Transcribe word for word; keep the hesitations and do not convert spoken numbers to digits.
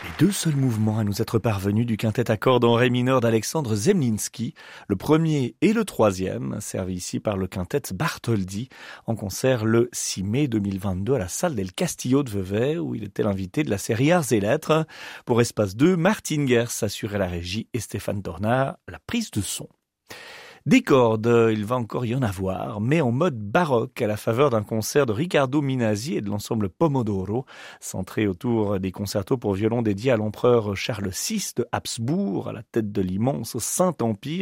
Les deux seuls mouvements à nous être parvenus du quintet à cordes en ré mineur d'Alexandre Zemlinsky, le premier et le troisième, servis ici par le quintet Bartholdy, en concert le six mai deux mille vingt-deux à la salle del Castillo de Vevey, où il était l'invité de la série Arts et Lettres. Pour Espace deux, Martin Gers assurait la régie et Stéphane Tornard la prise de son. Des cordes, il va encore y en avoir, mais en mode baroque, à la faveur d'un concert de Riccardo Minasi et de l'ensemble Pomodoro, centré autour des concertos pour violon dédiés à l'empereur Charles six de Habsbourg, à la tête de l'immense Saint-Empire,